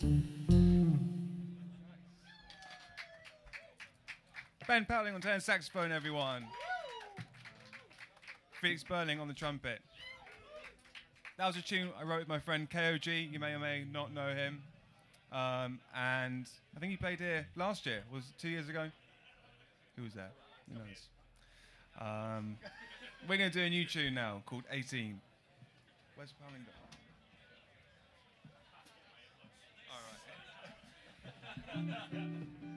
Ben Powling on tenor saxophone, everyone. Felix Burling on the trumpet. That was a tune I wrote with my friend KOG. You may or may not know him. And I think he played here last year. Was it 2 years ago? Who was there? Who knows? We're going to do a new tune now called 18. Where's Powling gone? All right.